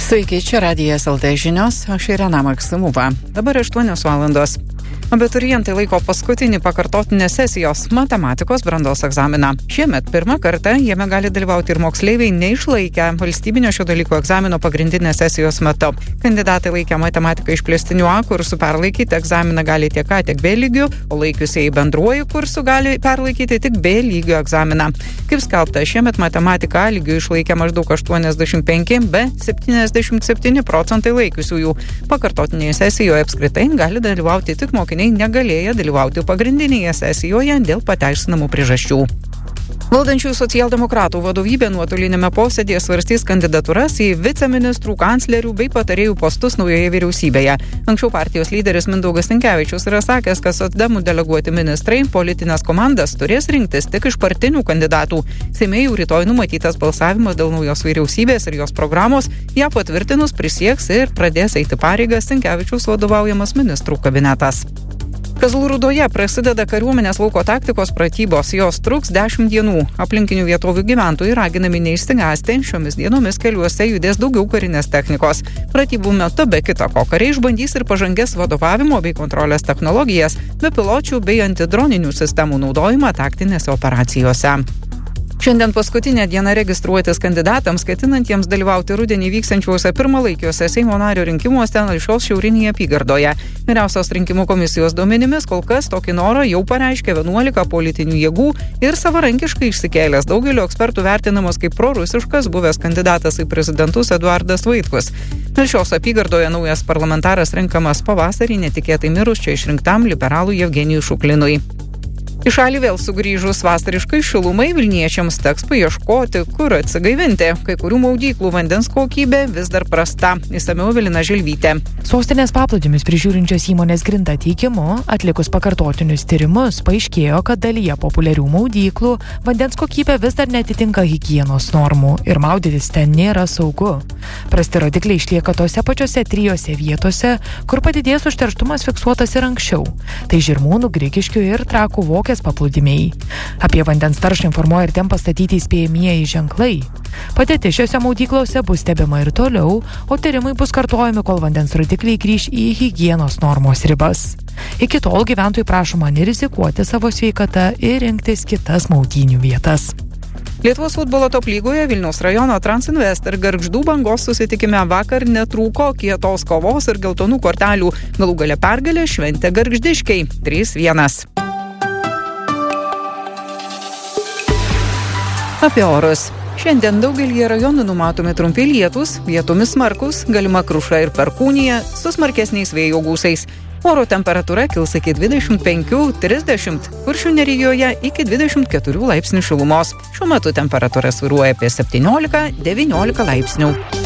Sveiki, čia Radijas LT žinios, aš Irena Maksimova. Dabar 8 valandos. Abiturientai laiko paskutinį pakartotinę sesijos matematikos brandos egzaminą. Šiemet pirmą kartą jame gali dalyvauti ir moksleiviai neišlaikę valstybinio šio dalyko egzamino pagrindinės sesijos metu. Kandidatai laikę matematiką išplėstiniu A kursu perlaikyti egzaminą gali tiek A, tiek B lygių, o laikiusieji bendruoju kursu gali perlaikyti tik B lygio egzaminą. Kaip skelbta, šiemet matematiką A lygių išlaikė maždaug 85, B 77% laikiusiųjų. Pakartotinėje sesijoje apskritai gali dalyvauti tik mokiniai negalėję dalyvauti pagrindinėje sesijoje dėl pateisinamų priežasčių. Valdančiųjų socialdemokratų vadovybė nuotolinėme posėdėje svarstys kandidatūras į viceministrų, kanclerių bei patarėjų postus naujoje vyriausybėje. Anksčiau partijos lyderis Mindaugas Sinkevičius yra sakęs, kad socdemų deleguoti ministrai politinės komandas turės rinktis tik iš partinių kandidatų. Seime jau rytoj numatytas balsavimas dėl naujos vyriausybės ir jos programos. Ją patvirtinus prisieks ir pradės eiti pareigas Sinkevičiaus vadovaujamas ministrų kabinetas. Kazlų Rūdoje prasideda kariuomenės lauko taktikos pratybos. Jos truks 10 dienų. Aplinkinių vietovių gyventojai raginami neišsigąsti. Šiomis dienomis keliuose judės daugiau karinės technikos. Pratybų metu be kita ko kariai išbandys ir pažangės vadovavimo bei kontrolės technologijas, bepiločių bei antidroninių sistemų naudojimą taktinėse operacijose. Šiandien paskutinė diena registruotis kandidatams, ketinantiems dalyvauti rudenį vyksiančiuose pirmalaikiuose Seimo nario rinkimuose Alšos šiaurinėje apygardoje. Vyriausios rinkimų komisijos duomenimis kol kas tokį norą jau pareiškė 11 politinių jėgų ir savarankiškai išsikėlęs daugelio ekspertų vertinamas kaip prorusiškas buvęs kandidatas į prezidentus Eduardas Vaitkus. Alšos apygardoje naujas parlamentaras renkamas pavasarį netikėtai mirus čia išrinktam liberalų Jevgenijui Šuklinui. Į šalį vėl sugrįžus vasariškai šilumai vilniečiams teks paieškoti, kur atsigaivinti. Kai kurių maudyklų vandens kokybė vis dar prasta. Išsamiau Evelina Želvytė. Sostinės paplūdimius prižiūrinčios įmonės Grinda teigimu, atlikus pakartotinius tyrimus, paaiškėjo, kad dalyje populiarių maudyklų vandens kokybė vis dar netitinka higienos normų ir maudytis ten nėra saugu. Prasti rodikliai išlieka tose pačiose 3 vietose, kur padidėjęs užterštumas fiksuotas ir anksčiau. Tai Žirmūnų, Grigiškių ir Trakų Vokės paplūdimiai. Apie vandens taršą informuoja ir ten pastatyti įspėjamieji ženklai. Padėtis šiose maudyklose bus stebima ir toliau, o tyrimai bus kartojami, kol vandens rodikliai grįš į higienos normos ribas. Iki tol gyventojai prašoma nerizikuoti savo sveikatą ir rinktis kitas maudynių vietas. Lietuvos futbolo top lygoje Vilniaus rajono Transinvest ir Gargždų Bangos susitikime vakar netrūko kietos kovos ir geltonų kortelių. Galų gale pergalę šventė gargždiškiai 3-1. Apie orus. Šiandien daugelį rajonų numatomi trumpi lietūs, vietomis smarkūs, galima kruša ir perkūnija su smarkesniais vėjo gūsiais. Oro temperatūra kils iki 25-30, Kuršių nerijoje iki 24 laipsnių šilumos. Šiuo metu temperatūra svyruoja apie 17-19 laipsnių.